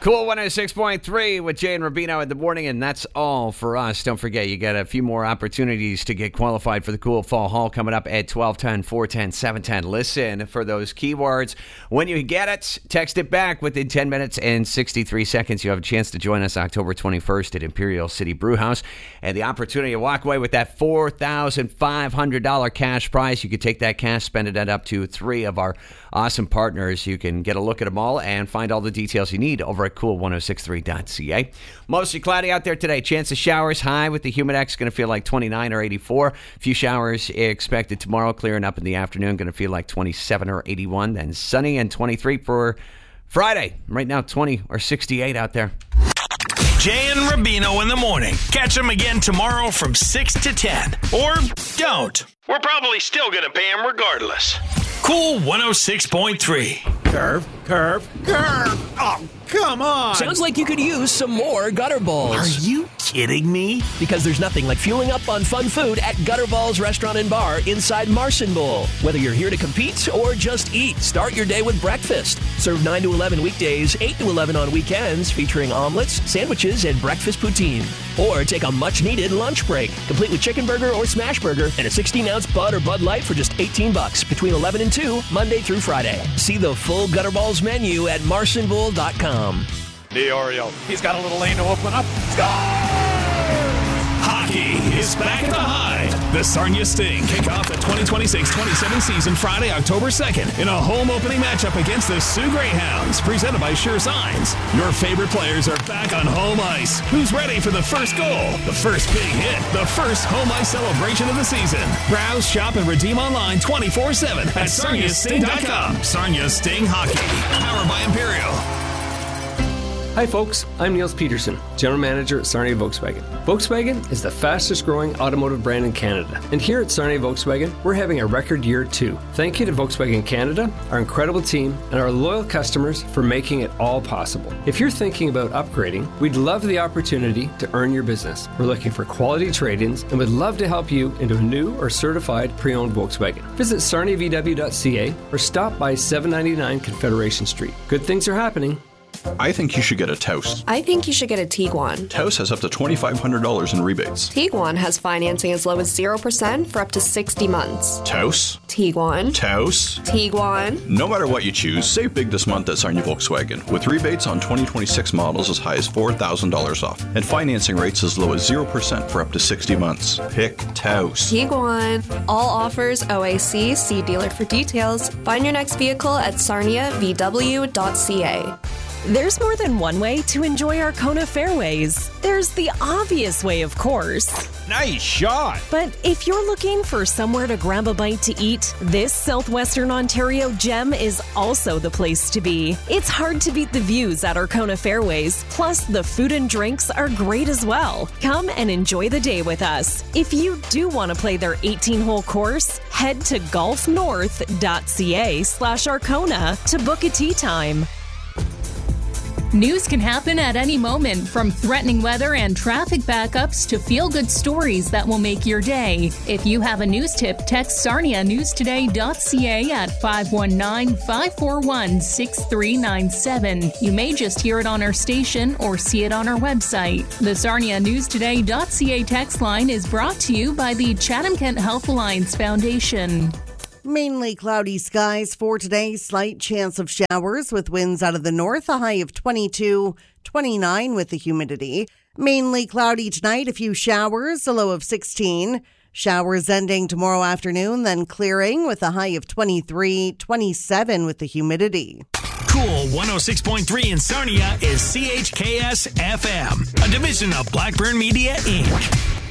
Cool 106.3 with Jay and Rubino in the morning, and that's all for us. Don't forget, you got a few more opportunities to get qualified for the Cool Fall Haul coming up at 12:10, 4:10, 7:10. Listen for those keywords. When you get it, text it back within 10 minutes and 63 seconds. You have a chance to join us October 21st at Imperial City Brewhouse, and the opportunity to walk away with that $4,500 cash prize. You could take that cash, spend it at up to 3 of our awesome partners. You can get a look at them all and find all the details you need over at cool1063.ca. Mostly cloudy out there today. Chance of showers high with the Humidex. Going to feel like 29 or 84. A few showers expected tomorrow, clearing up in the afternoon. Going to feel like 27 or 81. Then sunny and 23 for Friday. Right now, 20 or 68 out there. Jay and Rubino in the morning. Catch them again tomorrow from 6 to 10. Or don't. We're probably still going to pay them regardless. Cool 106.3. Curve. Oh, come on. Sounds like you could use some more Gutter Balls. Are you kidding me? Because there's nothing like fueling up on fun food at Gutter Balls Restaurant and Bar inside Marson Bowl. Whether you're here to compete or just eat, start your day with breakfast. Served 9 to 11 weekdays, 8 to 11 on weekends, featuring omelets, sandwiches, and breakfast poutine. Or take a much-needed lunch break, complete with chicken burger or smash burger and a 16-ounce Bud or Bud Light for just $18 between 11 and 2, Monday through Friday. See the full Gutter Balls menu at marsonbowl.com. DiOrio, he's got a little lane to open up. Score! Hockey is back at the High. The Sarnia Sting kick off the 2026-27 season Friday, October 2nd in a home opening matchup against the Sioux Greyhounds, presented by Sure Signs. Your favorite players are back on home ice. Who's ready for the first goal, the first big hit, the first home ice celebration of the season? Browse, shop, and redeem online 24/7 at sarniasting.com. Sarnia Sting Hockey, powered by Imperial. Hi folks, I'm Niels Peterson, General Manager at Sarnia Volkswagen. Volkswagen is the fastest growing automotive brand in Canada. And here at Sarnia Volkswagen, we're having a record year too. Thank you to Volkswagen Canada, our incredible team, and our loyal customers for making it all possible. If you're thinking about upgrading, we'd love the opportunity to earn your business. We're looking for quality trade-ins and would love to help you into a new or certified pre-owned Volkswagen. Visit sarniavw.ca or stop by 799 Confederation Street. Good things are happening. I think you should get a Taos. I think you should get a Tiguan. Taos has up to $2,500 in rebates. Tiguan has financing as low as 0% for up to 60 months. Taos? Tiguan. Taos? Tiguan. No matter what you choose, save big this month at Sarnia Volkswagen, with rebates on 2026 models as high as $4,000 off, and financing rates as low as 0% for up to 60 months. Pick Taos. Tiguan. All offers OAC. See dealer for details. Find your next vehicle at sarniavw.ca. There's more than one way to enjoy Arkona Fairways. There's the obvious way, of course. Nice shot. But if you're looking for somewhere to grab a bite to eat, this Southwestern Ontario gem is also the place to be. It's hard to beat the views at Arkona Fairways, plus the food and drinks are great as well. Come and enjoy the day with us. If you do want to play their 18-hole course, head to golfnorth.ca/Arkona to book a tee time. News can happen at any moment, from threatening weather and traffic backups to feel-good stories that will make your day. If you have a news tip, text sarnianewstoday.ca at 519-541-6397. You may just hear it on our station or see it on our website. The sarnianewstoday.ca text line is brought to you by the Chatham-Kent Health Alliance Foundation. Mainly cloudy skies for today. Slight chance of showers with winds out of the north, a high of 22, 29 with the humidity. Mainly cloudy tonight, a few showers, a low of 16. Showers ending tomorrow afternoon, then clearing with a high of 23, 27 with the humidity. Cool 106.3 in Sarnia is CHKS FM, a division of Blackburn Media, Inc.